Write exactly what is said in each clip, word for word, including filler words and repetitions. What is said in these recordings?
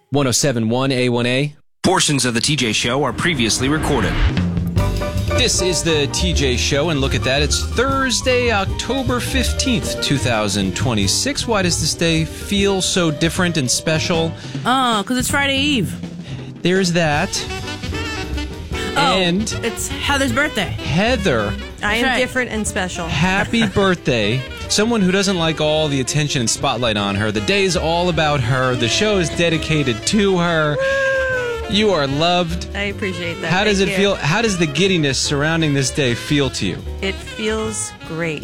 one oh seven point one A one A. Portions of the T J Show are previously recorded. This is the T J Show, and look at that. It's Thursday, October fifteenth, twenty twenty-six. Why does this day feel so different and special? Oh, because it's Friday Eve. There's that. Oh, and it's Heather's birthday. Heather. I am right. different and special. Happy birthday. Someone who doesn't like all the attention and spotlight on her. The day's all about her. The show is dedicated to her. You are loved. I appreciate that. How does Thank it you. feel? How does the giddiness surrounding this day feel to you? It feels great.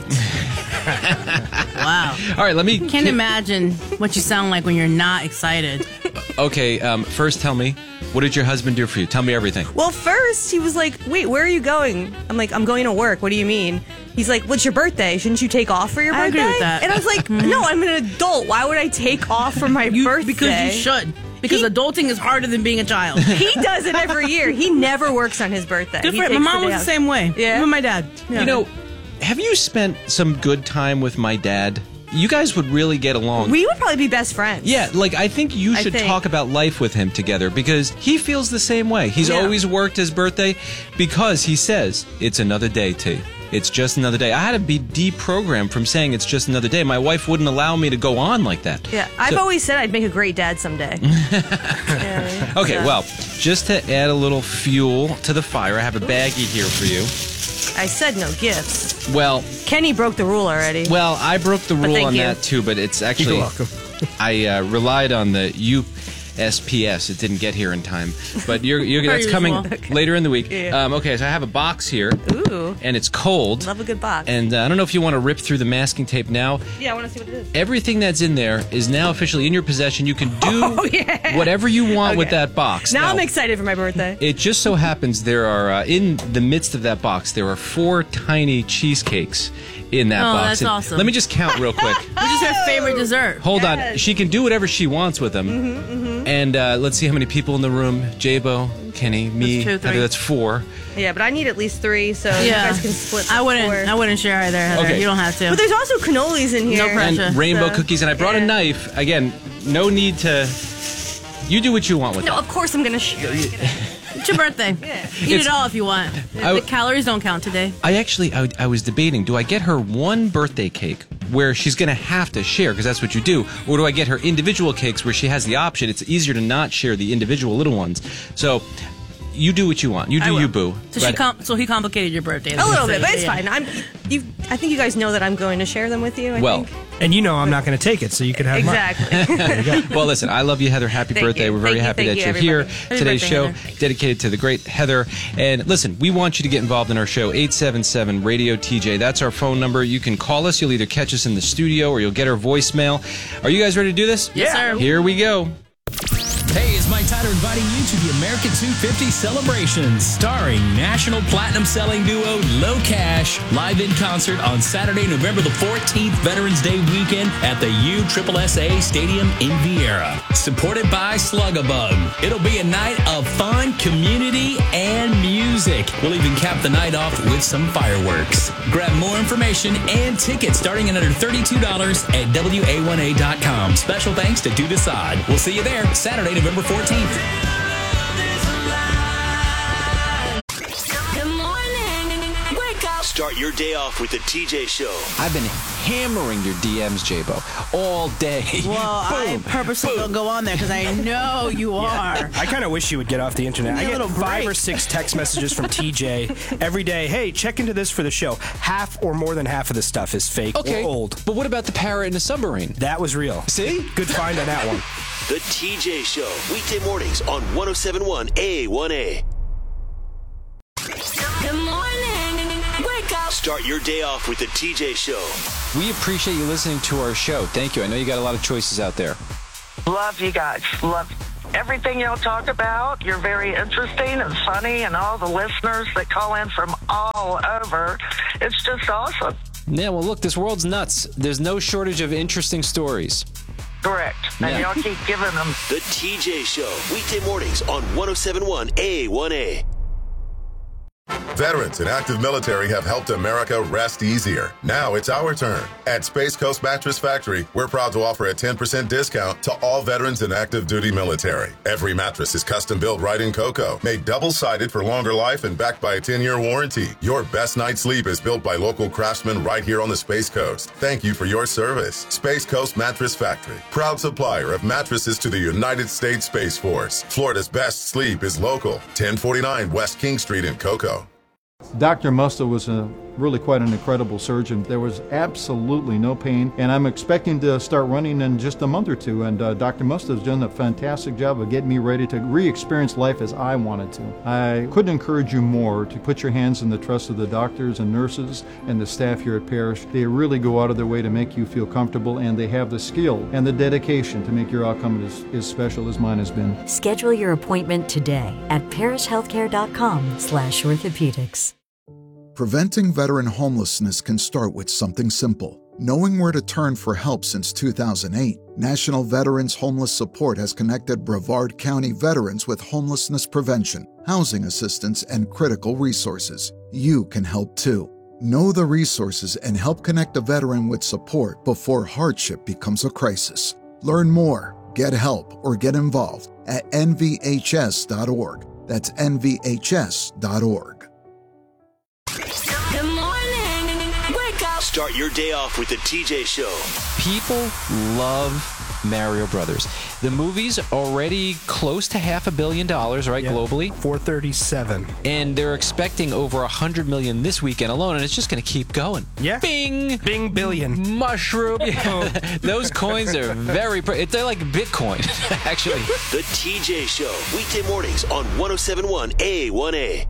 Wow. All right, let me... Can't imagine what you sound like when you're not excited. Okay, um, first tell me, what did your husband do for you? Tell me everything. Well, first he was like, wait, where are you going? I'm like, I'm going to work. What do you mean? He's like, what's your birthday? Shouldn't you take off for your I birthday? agree with that. And I was like, no, I'm an adult. Why would I take off for my You, birthday? because you should. Because He- adulting is harder than being a child. He does it every year. He never works on his birthday. Good He for him. My takes mom the was day the off. same way. Yeah? Even my dad. Yeah. You know, have you spent some good time with my dad? You guys would really get along. We would probably be best friends. Yeah, like I think you I should think. talk about life with him together because he feels the same way. He's Yeah. always worked his birthday because he says it's another day, T. It's just another day. I had to be deprogrammed from saying it's just another day. My wife wouldn't allow me to go on like that. Yeah, I've So- always said I'd make a great dad someday. Yeah, Okay, so. well, just to add a little fuel to the fire, I have a baggie here for you. I said no gifts. Well, Kenny broke the rule already. well, I broke the rule thank on you. that too, but it's actually You're welcome. I uh, relied on the U S P S. It didn't get here in time, but you're, you're Per that's coming usual. later in the week. Yeah. Um, okay, so I have a box here, Ooh, and it's cold. love a good box. And uh, I don't know if you want to rip through the masking tape now. yeah, I want to see what it is. Everything that's in there is now officially in your possession. You can do Oh, yeah. whatever you want with Okay. that box. Now I'm excited for my birthday. It just so happens there are, uh, in the midst of that box, there are four tiny cheesecakes in that Oh, box. that's And awesome. Let me just count real quick. Which is her favorite dessert. Hold on. Yes. She can do whatever she wants with them. Mm-hmm, And uh, let's see how many people in the room. J-Bo, Kenny, me. That's two, Heather, three. that's four. Yeah, but I need at least three, so you Yeah. guys can split. I the wouldn't. four. I wouldn't share either, Heather. Okay. You don't have to. But there's also cannolis in here. No pressure. And rainbow So, cookies. And I brought a yeah. knife. Again, no need to... You do what you want with No, that. of course I'm gonna share. It's your birthday. Eat It's- it all if you want. I- the calories don't count today. I actually, I, I was debating, do I get her one birthday cake where she's going to have to share, because that's what you do, or do I get her individual cakes where she has the option? It's easier to not share the individual little ones. So, you do what you want. You I do will. you, boo. So she But- com- so he complicated your birthday. A little bit, but it's Yeah. fine. I'm. You. I think you guys know that I'm going to share them with you. I Well, think. And you know I'm not going to take it, so you can have Exactly. well, listen, I love you, Heather. Happy Thank birthday. you. We're very Thank you, happy thank that you, you're here. everybody. Happy Today's birthday, show Heather. dedicated to the great Heather. And listen, we want you to get involved in our show. eight seven seven radio T J. That's our phone number. You can call us. You'll either catch us in the studio or you'll get our voicemail. Are you guys ready to do this? Yes, sir. Here we go. Hey, it's Mike Tyler inviting you to the American two fifty celebrations, starring national platinum selling duo Low Cash, live in concert on Saturday, November the fourteenth, Veterans Day weekend at the U S S A Stadium in Viera. Supported by Slugabug. It'll be a night of fun, community, and music. We'll even cap the night off with some fireworks. Grab more information and tickets starting at under thirty-two dollars at W A one A dot com. Special thanks to Do Decide. We'll see you there Saturday, November fourteenth. Good morning. Wake up. Start your day off with the T J Show. I've been hammering your D Ms, J-Bo, all day. Well, I purposely don't go on there because I know you are. I kind of wish you would get off the internet. I Need a get little five break. or six text messages from T J every day. Hey, check into this for the show. Half or more than half of the stuff is fake Okay, or old. but what about the parrot in the submarine? That was real. See? Good find on that one. The T J Show. Weekday mornings on one oh seven point one A one A. Good morning. Wake up. Start your day off with the T J Show. We appreciate you listening to our show. Thank you. I know you got a lot of choices out there. Love you guys. Love everything y'all talk about. You're very interesting and funny, and all the listeners that call in from all over. It's just awesome. Yeah, well, look, this world's nuts. There's no shortage of interesting stories. Correct. And Yeah. y'all keep giving them. The T J Show. Weekday mornings on one oh seven point one A one A. Veterans and active military have helped America rest easier. Now it's our turn. At Space Coast Mattress Factory, we're proud to offer a ten percent discount to all veterans and active duty military. Every mattress is custom built right in cocoa, made double-sided for longer life and backed by a ten-year warranty. Your best night's sleep is built by local craftsmen right here on the Space Coast. Thank you for your service. Space Coast Mattress Factory, proud supplier of mattresses to the United States Space Force. Florida's best sleep is local. ten forty-nine West King Street in Cocoa. Doctor Musta was a, really quite an incredible surgeon. There was absolutely no pain, and I'm expecting to start running in just a month or two, and uh, Doctor Musta has done a fantastic job of getting me ready to re-experience life as I wanted to. I couldn't encourage you more to put your hands in the trust of the doctors and nurses and the staff here at Parrish. They really go out of their way to make you feel comfortable, and they have the skill and the dedication to make your outcome as, as special as mine has been. Schedule your appointment today at parrish healthcare dot com slash orthopedics. Preventing veteran homelessness can start with something simple. Knowing where to turn for help since two thousand eight, National Veterans Homeless Support has connected Brevard County veterans with homelessness prevention, housing assistance, and critical resources. You can help too. Know the resources and help connect a veteran with support before hardship becomes a crisis. Learn more, get help, or get involved at N V H S dot org. That's N V H S dot org. Good morning. Wake up. Start your day off with the T J Show. People love Mario Brothers. The movie's already close to half a billion dollars, right, yeah, globally? four thirty-seven. And they're expecting over one hundred million this weekend alone, and it's just going to keep going. Yeah. Bing! Bing billion. Mushroom. Those coins are very... Pre- they're like Bitcoin, actually. The T J Show. Weekday mornings on one oh seven point one A one A.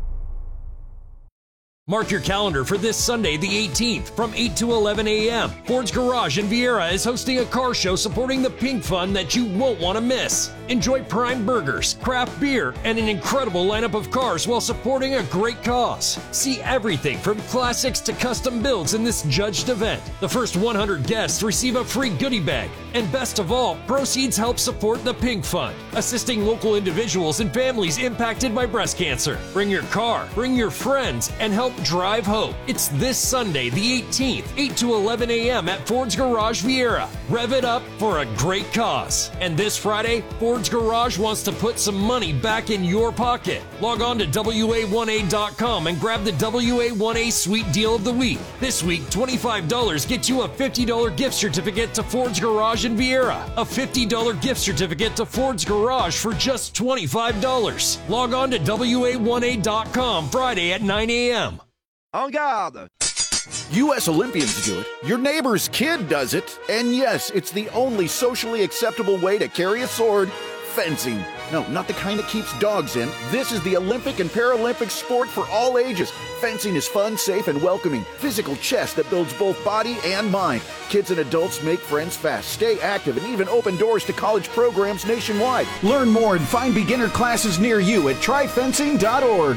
Mark your calendar for this Sunday, the eighteenth, from eight to eleven a.m. Ford's Garage in Vieira is hosting a car show supporting the Pink Fund that you won't want to miss. Enjoy prime burgers, craft beer, and an incredible lineup of cars while supporting a great cause. See everything from classics to custom builds in this judged event. The first one hundred guests receive a free goodie bag. And best of all, proceeds help support the Pink Fund, assisting local individuals and families impacted by breast cancer. Bring your car, bring your friends, and help drive hope. It's this Sunday, the eighteenth, eight to eleven a.m. at Ford's Garage Vieira. Rev it up for a great cause. And this Friday, Ford's Garage wants to put some money back in your pocket. Log on to W A one A dot com and grab the W A one A Sweet Deal of the Week. This week, twenty-five dollars gets you a fifty dollars gift certificate to Ford's Garage in Vieira. A fifty dollars gift certificate to Ford's Garage for just twenty-five dollars. Log on to W A one A dot com Friday at nine a.m. En garde! U S Olympians do it, your neighbor's kid does it, and yes, it's the only socially acceptable way to carry a sword, fencing. No, not the kind that keeps dogs in. This is the Olympic and Paralympic sport for all ages. Fencing is fun, safe, and welcoming. Physical chess that builds both body and mind. Kids and adults make friends fast, stay active, and even open doors to college programs nationwide. Learn more and find beginner classes near you at try fencing dot org.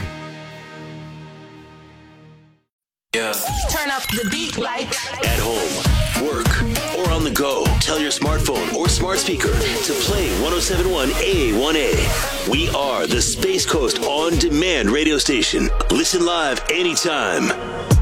Yeah. Turn up the beat like At home, work, or on the go. Tell your smartphone or smart speaker to play one oh seven point one A one A. We are the Space Coast On Demand radio station. Listen live anytime.